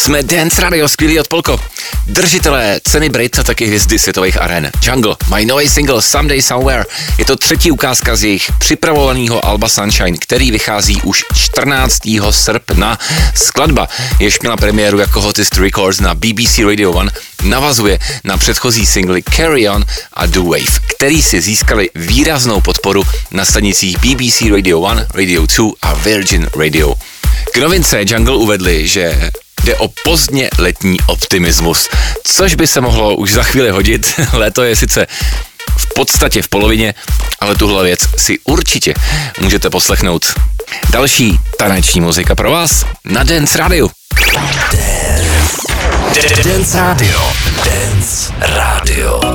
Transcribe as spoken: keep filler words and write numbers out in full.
Jsme Dance Radio, skvělý od Polko. Držitelé ceny Brit a taky hvězdy světových aren. Jungle, my nový single Someday Somewhere. Je to třetí ukázka z jejich připravovaného alba Sunshine, který vychází už čtrnáctého srpna. Skladba, jež měla premiéru jako Hottest Records na B B C Radio One, navazuje na předchozí singly Carry On a Do Wave, který si získali výraznou podporu na stanicích B B C Radio One, Radio dva a Virgin Radio. K novince Jungle uvedli, že jde o pozdně letní optimismus, což by se mohlo už za chvíli hodit. Léto je sice v podstatě v polovině, ale tuhle věc si určitě můžete poslechnout. Další taneční muzika pro vás na Dance Radio. Dance Radio. Dance Radio.